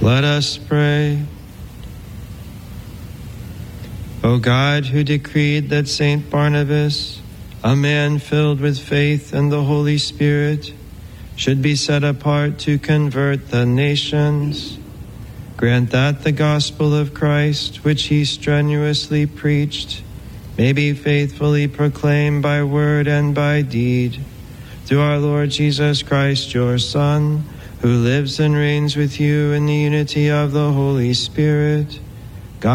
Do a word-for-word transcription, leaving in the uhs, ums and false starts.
Let us pray. O God, who decreed that Saint Barnabas, a man filled with faith and the Holy Spirit, should be set apart to convert the nations, grant that the gospel of Christ, which he strenuously preached, may be faithfully proclaimed by word and by deed, through our Lord Jesus Christ, your Son, who lives and reigns with you in the unity of the Holy Spirit,